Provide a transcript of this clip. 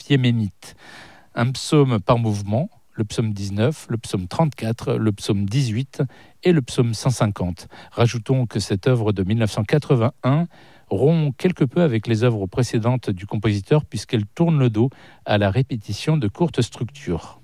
yéménite. Un psaume par mouvement, le psaume 19, le psaume 34, le psaume 18 et le psaume 150. Rajoutons que cette œuvre de 1981 rompt quelque peu avec les œuvres précédentes du compositeur puisqu'elle tourne le dos à la répétition de courtes structures.